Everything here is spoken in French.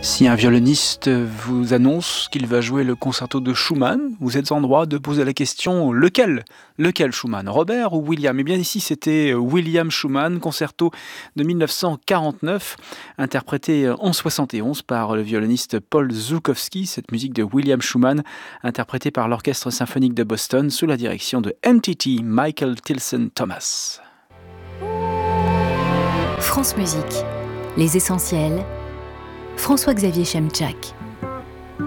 Si un violoniste vous annonce qu'il va jouer le concerto de Schumann, vous êtes en droit de poser la question lequel? Lequel Schumann? Robert ou William? Eh bien ici c'était William Schumann, concerto de 1949, interprété en 71 par le violoniste Paul Żułkowski. Cette musique de William Schumann, interprétée par l'Orchestre symphonique de Boston sous la direction de MTT, Michael Tilson Thomas. France Musique, les essentiels. François-Xavier Chemczak.